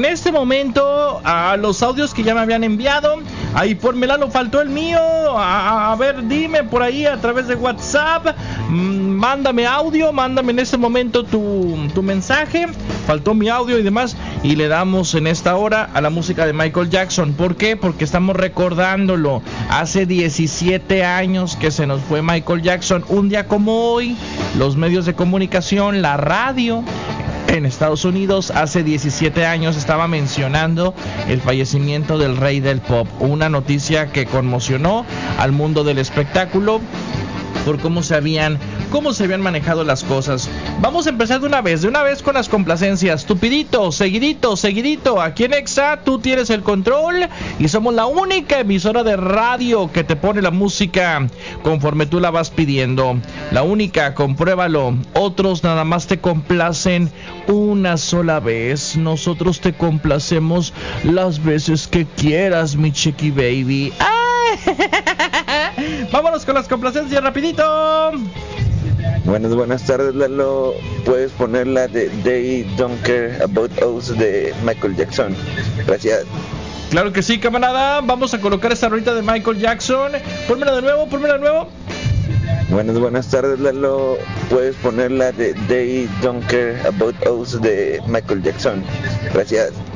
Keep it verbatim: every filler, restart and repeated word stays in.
en este momento a los audios que ya me habían enviado. Ahí por Melano faltó el mío. A, a ver, dime por ahí a través de WhatsApp. Mm, mándame audio, mándame en este momento tu, tu mensaje. Faltó mi audio y demás. Y le damos en esta hora a la música de Michael Jackson. ¿Por qué? Porque estamos recordándolo. Hace diecisiete años que se nos fue Michael Jackson. Un día como hoy, los medios de comunicación, la radio en Estados Unidos hace diecisiete años estaba mencionando el fallecimiento del rey del pop. Una noticia que conmocionó al mundo del espectáculo por cómo se habían cómo se habían manejado las cosas. Vamos a empezar de una vez, de una vez con las complacencias. Tupidito, seguidito, seguidito. Aquí en Exa tú tienes el control y somos la única emisora de radio que te pone la música conforme tú la vas pidiendo. La única, compruébalo. Otros nada más te complacen una sola vez. Nosotros te complacemos las veces que quieras, mi chiqui baby. ¡Ay! Vámonos con las complacencias rapidito. Buenas, buenas tardes, Lalo. Puedes poner la de They Don't Care About Us de Michael Jackson. Gracias. Claro que sí, camarada. Vamos a colocar esta rolita de Michael Jackson. Pónmela de nuevo, pónmela de nuevo. Buenas, buenas tardes, Lalo. Puedes poner la de They Don't Care About Us de Michael Jackson. Gracias.